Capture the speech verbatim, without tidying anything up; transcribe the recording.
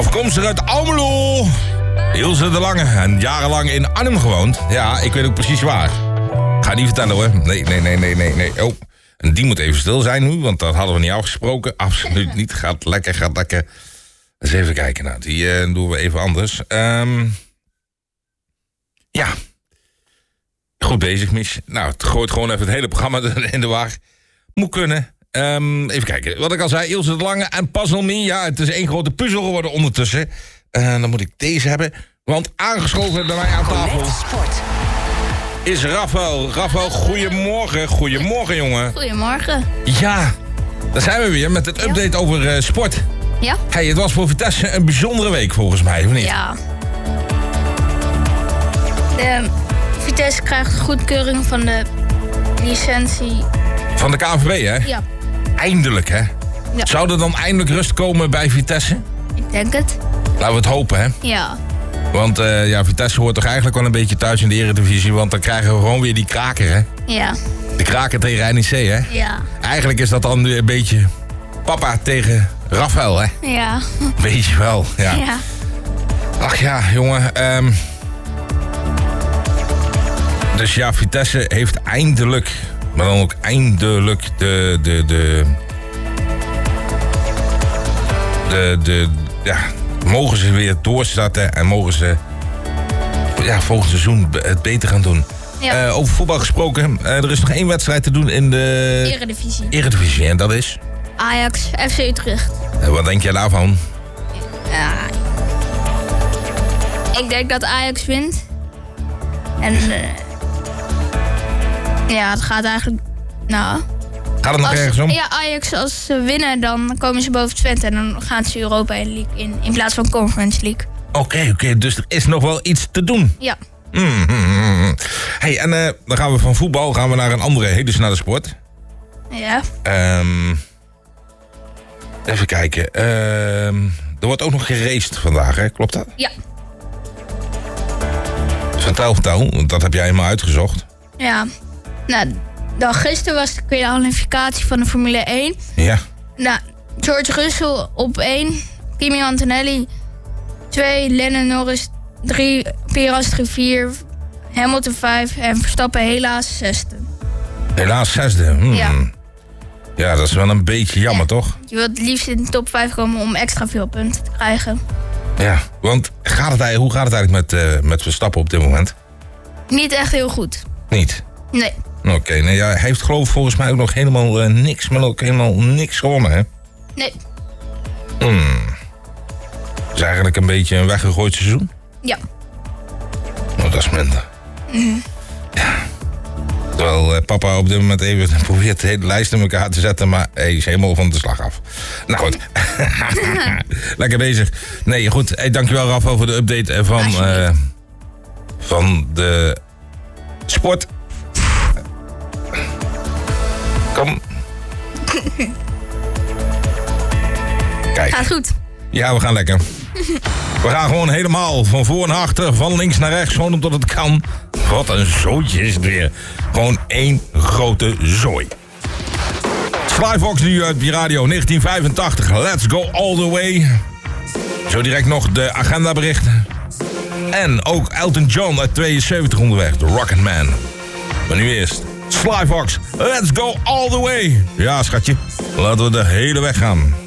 Afkomstig uit Almelo. Ilse de Lange en jarenlang in Arnhem gewoond. Ja, ik weet ook precies waar. Ga niet vertellen hoor. Nee, nee, nee, nee, nee, nee. Oh, en die moet even stil zijn nu, want dat hadden we niet afgesproken. Absoluut niet. Gaat lekker, gaat lekker. Eens even kijken. Nou, die uh, doen we even anders. Um, ja. Goed bezig, Mies. Nou, het gooit gewoon even het hele programma in de war. Moet kunnen. Um, even kijken. Wat ik al zei, Ilse de Lange en Puzzle Me. Ja, het is één grote puzzel geworden ondertussen. Uh, dan moet ik deze hebben. Want aangeschoven bij mij aan tafel is Rafael. Rafael, goedemorgen. Goedemorgen, jongen. Goedemorgen. Ja, daar zijn we weer met het update ja. over uh, sport. Ja. Hey, het was voor Vitesse een bijzondere week volgens mij, of niet? Ja. De Vitesse krijgt goedkeuring van de licentie. Van de K N V B, hè? Ja. Eindelijk, hè? Ja. Zou er dan eindelijk rust komen bij Vitesse? Ik denk het. Laten we het hopen, hè? Ja. Want uh, ja, Vitesse hoort toch eigenlijk wel een beetje thuis in de Eredivisie. Want dan krijgen we gewoon weer die kraker, hè? Ja. De kraker tegen N E C, hè? Ja. Eigenlijk is dat dan weer een beetje papa tegen Rafael, hè? Ja. Weet je wel, ja. Ja. Ach ja, jongen. Um... Dus ja, Vitesse heeft eindelijk, maar dan ook eindelijk de... de, de, de, de ja, mogen ze weer doorstarten en mogen ze ja, volgend seizoen het beter gaan doen. Ja. Uh, over voetbal gesproken, uh, er is nog één wedstrijd te doen in de Eredivisie. Eredivisie en dat is? Ajax, F C Utrecht. Uh, wat denk jij daarvan? Ja, ik denk dat Ajax wint. En uh, ja, het gaat eigenlijk, nou... Gaat het nog als, ergens om? Ja, Ajax, als ze winnen, dan komen ze boven Twente en dan gaan ze Europa League in, in plaats van Conference League. Oké, okay, oké, okay, dus er is nog wel iets te doen. Ja. Mm, mm, mm. Hey, en uh, dan gaan we van voetbal gaan we naar een andere hele snelle sport. Ja. Um, even kijken. Um, er wordt ook nog geraced vandaag, hè? Klopt dat? Ja. Vertel, vertel, dat heb jij helemaal uitgezocht. Ja. Nou, dan gisteren was de kwalificatie van de Formule één. Ja. Nou, George Russell op één, Kimi Antonelli twee, Lennon Norris drie, Piastri vier, Hamilton vijf en Verstappen helaas zesde. Helaas zesde? Hmm. Ja. Ja, dat is wel een beetje jammer, ja. toch? Je wilt het liefst in de top vijf komen om extra veel punten te krijgen. Ja, want gaat het, hoe gaat het eigenlijk met, uh, met Verstappen op dit moment? Niet echt heel goed. Niet? Nee. Oké, okay, nee, ja, hij heeft geloof ik volgens mij ook nog helemaal uh, niks, maar ook helemaal niks gewonnen, hè? Nee. Hmm. Dat is eigenlijk een beetje een weggegooid seizoen? Ja. Nou, dat is minder. Mm-hmm. Ja. Terwijl uh, papa op dit moment even probeert de hele lijst in elkaar te zetten, maar hij is helemaal van de slag af. Nou goed. Lekker bezig. Nee, goed. Hey, dankjewel Rafael voor de update van, uh, van de sport. Kom. Kijk. Gaat goed. Ja, we gaan lekker. We gaan gewoon helemaal van voor naar achter, van links naar rechts, gewoon omdat het kan. Wat een zooitje is het weer. Gewoon één grote zooi. Slyfox nu uit die radio negentien vijfentachtig. Let's go all the way. Zo direct nog de agendaberichten. En ook Elton John uit tweeënzeventig onderweg, The Rocket Man. Maar nu eerst Slyfox, let's go all the way. Ja, schatje, laten we de hele weg gaan.